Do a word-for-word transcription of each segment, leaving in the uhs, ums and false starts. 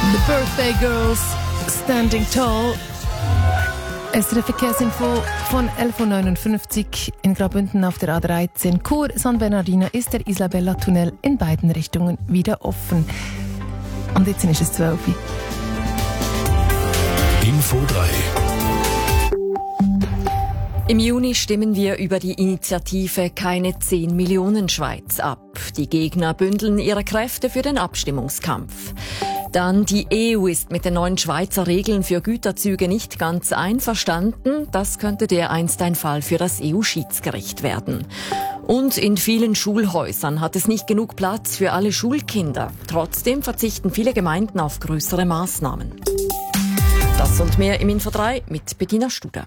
The Birthday Girls, Standing Tall. Es ist eine Verkehrsinfo von elf Uhr neunundfünfzig in Graubünden auf der A dreizehn. Chur San Bernardino ist der Isabella-Tunnel in beiden Richtungen wieder offen. Und jetzt ist es zwölf Uhr. Info drei. Im Juni stimmen wir über die Initiative Keine zehn Millionen Schweiz ab. Die Gegner bündeln ihre Kräfte für den Abstimmungskampf. Dann die E U ist mit den neuen Schweizer Regeln für Güterzüge nicht ganz einverstanden. Das könnte dereinst ein Fall für das E U-Schiedsgericht werden. Und in vielen Schulhäusern hat es nicht genug Platz für alle Schulkinder. Trotzdem verzichten viele Gemeinden auf größere Maßnahmen. Das und mehr im Info drei mit Bettina Studer.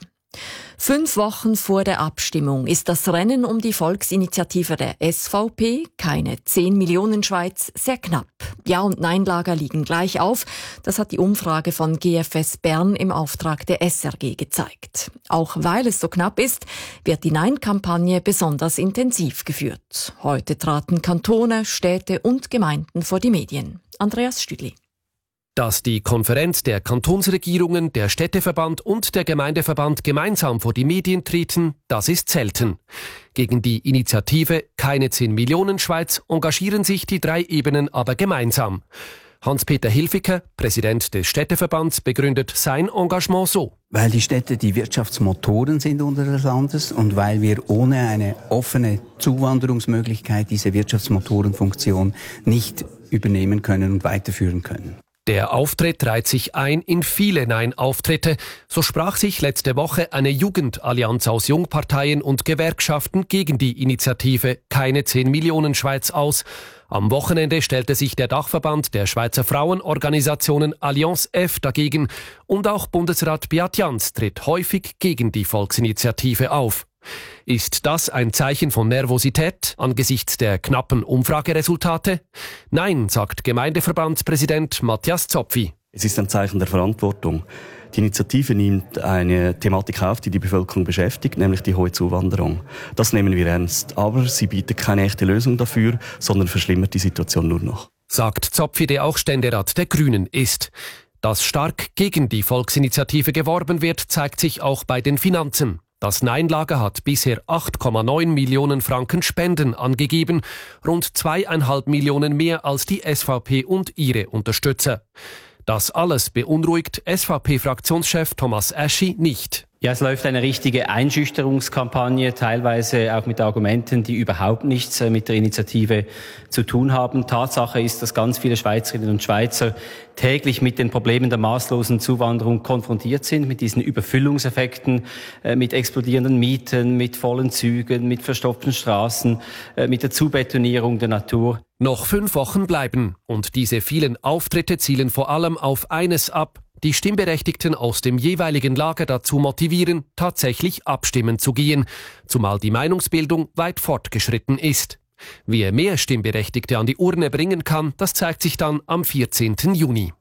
Fünf Wochen vor der Abstimmung ist das Rennen um die Volksinitiative der S V P, keine zehn Millionen Schweiz, sehr knapp. Ja- und Nein-Lager liegen gleich auf. Das hat die Umfrage von G F S Bern im Auftrag der S R G gezeigt. Auch weil es so knapp ist, wird die Nein-Kampagne besonders intensiv geführt. Heute traten Kantone, Städte und Gemeinden vor die Medien. Andreas Stüdli. Dass die Konferenz der Kantonsregierungen, der Städteverband und der Gemeindeverband gemeinsam vor die Medien treten, das ist selten. Gegen die Initiative Keine zehn Millionen Schweiz engagieren sich die drei Ebenen aber gemeinsam. Hans-Peter Hilfiger, Präsident des Städteverbands, begründet sein Engagement so. Weil die Städte die Wirtschaftsmotoren sind unseres Landes und weil wir ohne eine offene Zuwanderungsmöglichkeit diese Wirtschaftsmotorenfunktion nicht übernehmen können und weiterführen können. Der Auftritt reiht sich ein in viele Nein-Auftritte. So sprach sich letzte Woche eine Jugendallianz aus Jungparteien und Gewerkschaften gegen die Initiative Keine zehn Millionen Schweiz aus. Am Wochenende stellte sich der Dachverband der Schweizer Frauenorganisationen Allianz F dagegen und auch Bundesrat Beat Jans tritt häufig gegen die Volksinitiative auf. Ist das ein Zeichen von Nervosität angesichts der knappen Umfrageresultate? Nein, sagt Gemeindeverbandspräsident Matthias Zopfi. Es ist ein Zeichen der Verantwortung. Die Initiative nimmt eine Thematik auf, die die Bevölkerung beschäftigt, nämlich die hohe Zuwanderung. Das nehmen wir ernst. Aber sie bietet keine echte Lösung dafür, sondern verschlimmert die Situation nur noch. Sagt Zopfi, der auch Ständerat der Grünen ist. Dass stark gegen die Volksinitiative geworben wird, zeigt sich auch bei den Finanzen. Das Nein-Lager hat bisher acht Komma neun Millionen Franken Spenden angegeben, rund zweieinhalb Millionen mehr als die S V P und ihre Unterstützer. Das alles beunruhigt S V P-Fraktionschef Thomas Aschi nicht. Ja, es läuft eine richtige Einschüchterungskampagne, teilweise auch mit Argumenten, die überhaupt nichts mit der Initiative zu tun haben. Tatsache ist, dass ganz viele Schweizerinnen und Schweizer täglich mit den Problemen der maßlosen Zuwanderung konfrontiert sind, mit diesen Überfüllungseffekten, mit explodierenden Mieten, mit vollen Zügen, mit verstopften Straßen, mit der Zubetonierung der Natur. Noch fünf Wochen bleiben und diese vielen Auftritte zielen vor allem auf eines ab: die Stimmberechtigten aus dem jeweiligen Lager dazu motivieren, tatsächlich abstimmen zu gehen, zumal die Meinungsbildung weit fortgeschritten ist. Wer mehr Stimmberechtigte an die Urne bringen kann, das zeigt sich dann am vierzehnten Juni.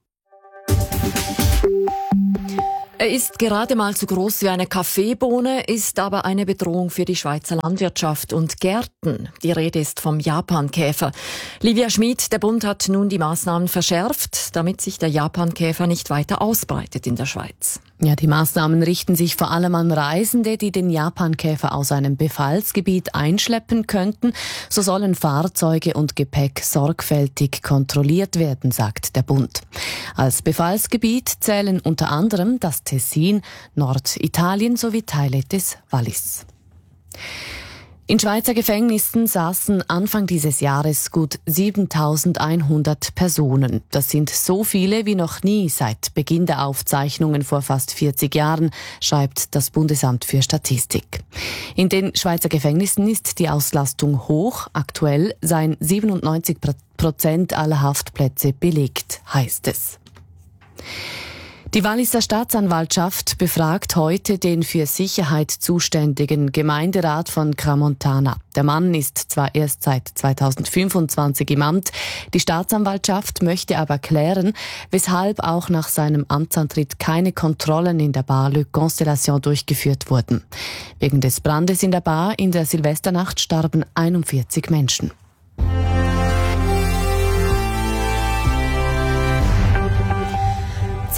Er ist gerade mal so groß wie eine Kaffeebohne, ist aber eine Bedrohung für die Schweizer Landwirtschaft und Gärten. Die Rede ist vom Japankäfer. Livia Schmid, der Bund hat nun die Maßnahmen verschärft, damit sich der Japankäfer nicht weiter ausbreitet in der Schweiz. Ja, die Maßnahmen richten sich vor allem an Reisende, die den Japankäfer aus einem Befallsgebiet einschleppen könnten. So sollen Fahrzeuge und Gepäck sorgfältig kontrolliert werden, sagt der Bund. Als Befallsgebiet zählen unter anderem das Tessin, Norditalien sowie Teile des Wallis. In Schweizer Gefängnissen saßen Anfang dieses Jahres gut siebentausendeinhundert Personen. Das sind so viele wie noch nie seit Beginn der Aufzeichnungen vor fast vierzig Jahren, schreibt das Bundesamt für Statistik. In den Schweizer Gefängnissen ist die Auslastung hoch. Aktuell seien siebenundneunzig Prozent aller Haftplätze belegt, heißt es. Die Walliser Staatsanwaltschaft befragt heute den für Sicherheit zuständigen Gemeinderat von Crans-Montana. Der Mann ist zwar erst seit zweitausendfünfundzwanzig im Amt, die Staatsanwaltschaft möchte aber klären, weshalb auch nach seinem Amtsantritt keine Kontrollen in der Bar Le Constellation durchgeführt wurden. Wegen des Brandes in der Bar in der Silvesternacht starben einundvierzig Menschen.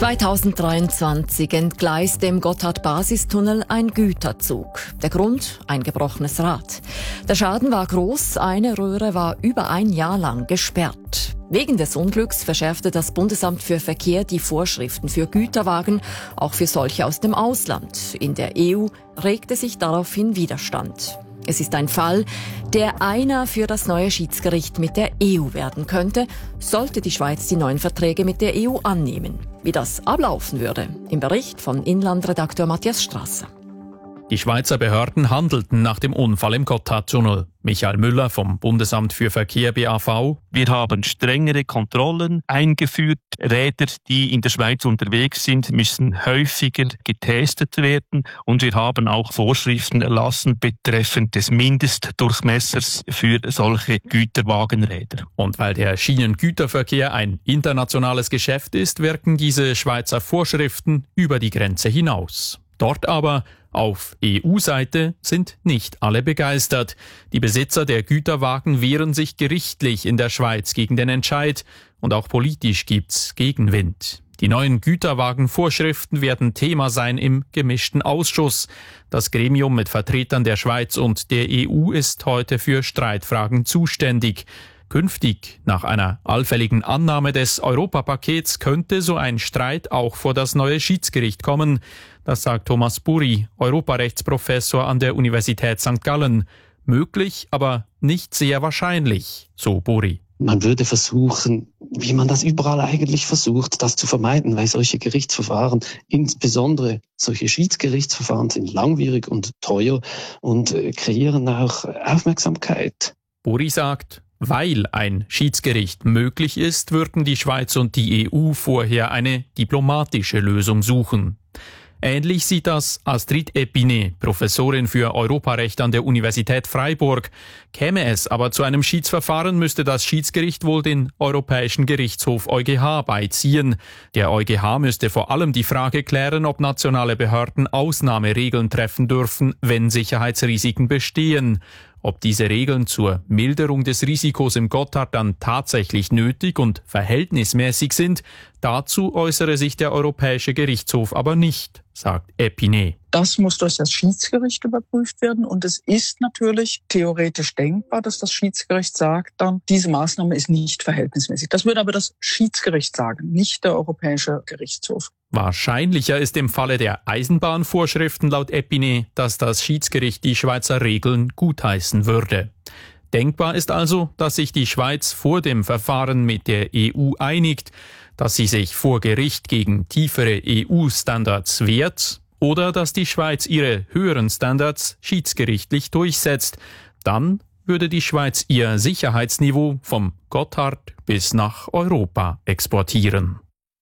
zweitausenddreiundzwanzig entgleiste im Gotthard-Basistunnel ein Güterzug. Der Grund? Ein gebrochenes Rad. Der Schaden war groß, eine Röhre war über ein Jahr lang gesperrt. Wegen des Unglücks verschärfte das Bundesamt für Verkehr die Vorschriften für Güterwagen, auch für solche aus dem Ausland. In der E U regte sich daraufhin Widerstand. Es ist ein Fall, der einer für das neue Schiedsgericht mit der E U werden könnte, sollte die Schweiz die neuen Verträge mit der E U annehmen. Wie das ablaufen würde, im Bericht von Inlandredakteur Matthias Strasser. Die Schweizer Behörden handelten nach dem Unfall im Gotthardtunnel. Michael Müller vom Bundesamt für Verkehr B A V. Wir haben strengere Kontrollen eingeführt. Räder, die in der Schweiz unterwegs sind, müssen häufiger getestet werden. Und wir haben auch Vorschriften erlassen betreffend des Mindestdurchmessers für solche Güterwagenräder. Und weil der Schienengüterverkehr ein internationales Geschäft ist, wirken diese Schweizer Vorschriften über die Grenze hinaus. Dort aber, auf E U-Seite, sind nicht alle begeistert. Die Besitzer der Güterwagen wehren sich gerichtlich in der Schweiz gegen den Entscheid und auch politisch gibt's Gegenwind. Die neuen Güterwagenvorschriften werden Thema sein im gemischten Ausschuss. Das Gremium mit Vertretern der Schweiz und der E U ist heute für Streitfragen zuständig. Künftig, nach einer allfälligen Annahme des Europapakets, könnte so ein Streit auch vor das neue Schiedsgericht kommen. Das sagt Thomas Buri, Europarechtsprofessor an der Universität Sankt Gallen. Möglich, aber nicht sehr wahrscheinlich, so Buri. Man würde versuchen, wie man das überall eigentlich versucht, das zu vermeiden, weil solche Gerichtsverfahren, insbesondere solche Schiedsgerichtsverfahren, sind langwierig und teuer und kreieren auch Aufmerksamkeit. Buri sagt, weil ein Schiedsgericht möglich ist, würden die Schweiz und die E U vorher eine diplomatische Lösung suchen. Ähnlich sieht das Astrid Epine, Professorin für Europarecht an der Universität Freiburg. Käme es aber zu einem Schiedsverfahren, müsste das Schiedsgericht wohl den Europäischen Gerichtshof EuGH beiziehen. Der EuGH müsste vor allem die Frage klären, ob nationale Behörden Ausnahmeregeln treffen dürfen, wenn Sicherheitsrisiken bestehen. Ob diese Regeln zur Milderung des Risikos im Gotthard dann tatsächlich nötig und verhältnismäßig sind, dazu äußere sich der Europäische Gerichtshof aber nicht, sagt Epine. Das muss durch das Schiedsgericht überprüft werden und es ist natürlich theoretisch denkbar, dass das Schiedsgericht sagt dann, diese Maßnahme ist nicht verhältnismäßig. Das würde aber das Schiedsgericht sagen, nicht der Europäische Gerichtshof. Wahrscheinlicher ist im Falle der Eisenbahnvorschriften laut Epine, dass das Schiedsgericht die Schweizer Regeln gutheißen würde. Denkbar ist also, dass sich die Schweiz vor dem Verfahren mit der E U einigt, dass sie sich vor Gericht gegen tiefere E U-Standards wehrt oder dass die Schweiz ihre höheren Standards schiedsgerichtlich durchsetzt. Dann würde die Schweiz ihr Sicherheitsniveau vom Gotthard bis nach Europa exportieren.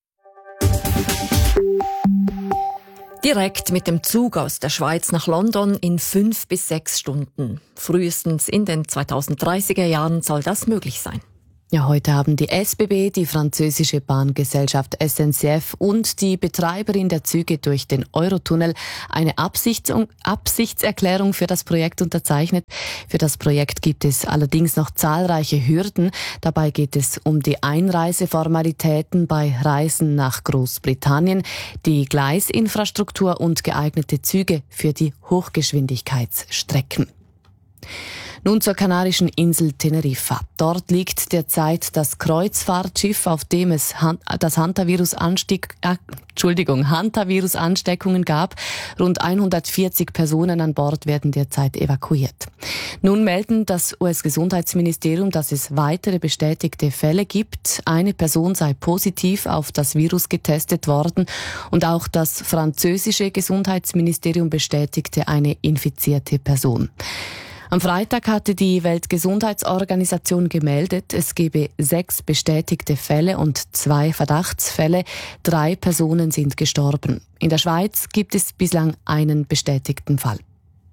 Direkt mit dem Zug aus der Schweiz nach London in fünf bis sechs Stunden. Frühestens in den zweitausenddreißiger Jahren soll das möglich sein. Ja, heute haben die S B B, die französische Bahngesellschaft S N C F und die Betreiberin der Züge durch den Eurotunnel eine Absichts- Absichtserklärung für das Projekt unterzeichnet. Für das Projekt gibt es allerdings noch zahlreiche Hürden. Dabei geht es um die Einreiseformalitäten bei Reisen nach Großbritannien, die Gleisinfrastruktur und geeignete Züge für die Hochgeschwindigkeitsstrecken. Nun zur kanarischen Insel Teneriffa. Dort liegt derzeit das Kreuzfahrtschiff, auf dem es Han- das Hantavirus-Anstieg, äh, Entschuldigung, Hantavirus-Ansteckungen gab. Rund hundertvierzig Personen an Bord werden derzeit evakuiert. Nun melden das U S-Gesundheitsministerium, dass es weitere bestätigte Fälle gibt. Eine Person sei positiv auf das Virus getestet worden und auch das französische Gesundheitsministerium bestätigte eine infizierte Person. Am Freitag hatte die Weltgesundheitsorganisation gemeldet, es gebe sechs bestätigte Fälle und zwei Verdachtsfälle. Drei Personen sind gestorben. In der Schweiz gibt es bislang einen bestätigten Fall.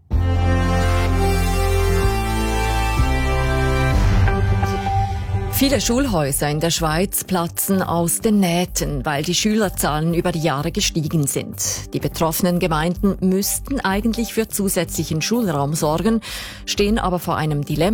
Viele Schulhäuser in der Schweiz platzen aus den Nähten, weil die Schülerzahlen über die Jahre gestiegen sind. Die betroffenen Gemeinden müssten eigentlich für zusätzlichen Schulraum sorgen, stehen aber vor einem Dilemma.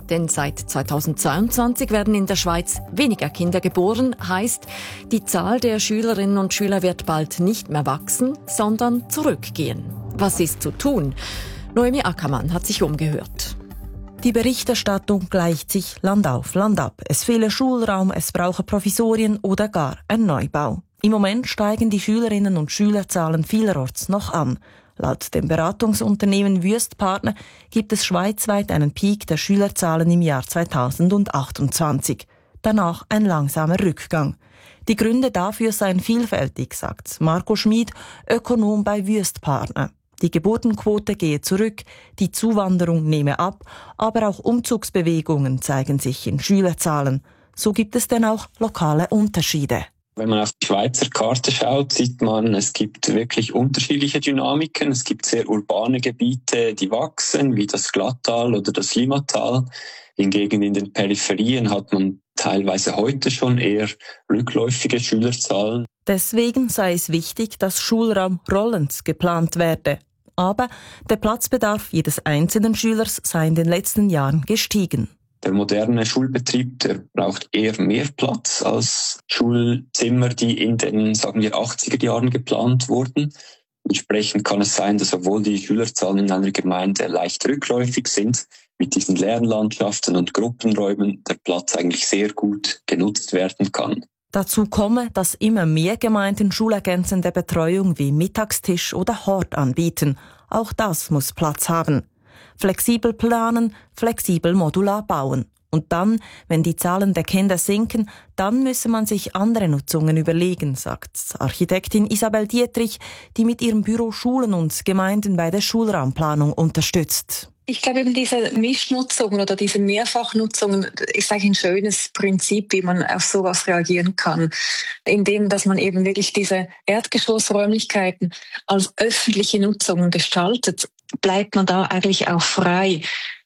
Denn seit zweitausendzweiundzwanzig werden in der Schweiz weniger Kinder geboren. Heißt, die Zahl der Schülerinnen und Schüler wird bald nicht mehr wachsen, sondern zurückgehen. Was ist zu tun? Noemi Ackermann hat sich umgehört. Die Berichterstattung gleicht sich Land auf, Land ab. Es fehle Schulraum, es brauche Provisorien oder gar ein Neubau. Im Moment steigen die Schülerinnen und Schülerzahlen vielerorts noch an. Laut dem Beratungsunternehmen Wüstpartner gibt es schweizweit einen Peak der Schülerzahlen im Jahr zweitausendachtundzwanzig. Danach ein langsamer Rückgang. Die Gründe dafür seien vielfältig, sagt Marco Schmid, Ökonom bei Wüstpartner. Die Geburtenquote gehe zurück, die Zuwanderung nehme ab, aber auch Umzugsbewegungen zeigen sich in Schülerzahlen. So gibt es denn auch lokale Unterschiede. Wenn man auf die Schweizer Karte schaut, sieht man, es gibt wirklich unterschiedliche Dynamiken. Es gibt sehr urbane Gebiete, die wachsen, wie das Glattal oder das Limmatal. Hingegen in den Peripherien hat man teilweise heute schon eher rückläufige Schülerzahlen. Deswegen sei es wichtig, dass Schulraum rollend geplant werde. Aber der Platzbedarf jedes einzelnen Schülers sei in den letzten Jahren gestiegen. Der moderne Schulbetrieb, der braucht eher mehr Platz als Schulzimmer, die in den, sagen wir, achtziger Jahren geplant wurden. Entsprechend kann es sein, dass obwohl die Schülerzahlen in einer Gemeinde leicht rückläufig sind, mit diesen Lernlandschaften und Gruppenräumen der Platz eigentlich sehr gut genutzt werden kann. Dazu komme, dass immer mehr Gemeinden schulergänzende Betreuung wie Mittagstisch oder Hort anbieten. Auch das muss Platz haben. Flexibel planen, flexibel modular bauen. Und dann, wenn die Zahlen der Kinder sinken, dann müsse man sich andere Nutzungen überlegen, sagt Architektin Isabel Dietrich, die mit ihrem Büro Schulen und Gemeinden bei der Schulraumplanung unterstützt. Ich glaube, eben diese Mischnutzung oder diese Mehrfachnutzung ist eigentlich ein schönes Prinzip, wie man auf sowas reagieren kann. Indem, dass man eben wirklich diese Erdgeschossräumlichkeiten als öffentliche Nutzung gestaltet, bleibt man da eigentlich auch frei.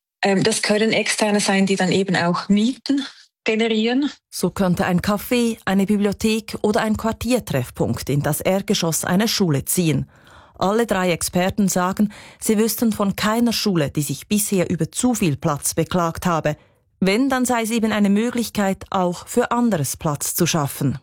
Das können Externe sein, die dann eben auch Mieten generieren. So könnte ein Café, eine Bibliothek oder ein Quartiertreffpunkt in das Erdgeschoss einer Schule ziehen. Alle drei Experten sagen, sie wüssten von keiner Schule, die sich bisher über zu viel Platz beklagt habe. Wenn, dann sei es eben eine Möglichkeit, auch für anderes Platz zu schaffen.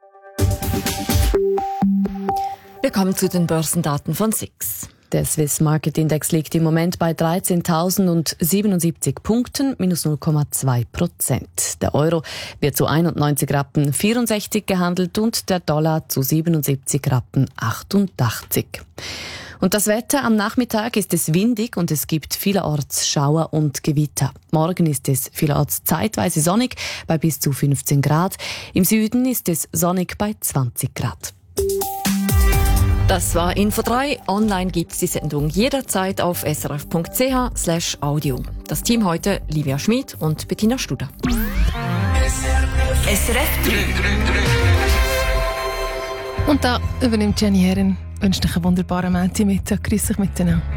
Wir kommen zu den Börsendaten von S I X. Der Swiss Market Index liegt im Moment bei dreizehntausendsiebenundsiebzig Punkten, minus null Komma zwei Prozent. Der Euro wird zu einundneunzig Rappen vierundsechzig gehandelt und der Dollar zu siebenundsiebzig Rappen achtundachtzig. Und das Wetter am Nachmittag ist es windig und es gibt vielerorts Schauer und Gewitter. Morgen ist es vielerorts zeitweise sonnig bei bis zu fünfzehn Grad. Im Süden ist es sonnig bei zwanzig Grad. Das war Info drei. Online gibt's die Sendung jederzeit auf srf punkt c h slash audio. Das Team heute Livia Schmid und Bettina Studer. S R F drei. Und da übernimmt Jenny Herren. Ich wünsche euch einen wunderbaren Montagmittag. Grüß euch miteinander.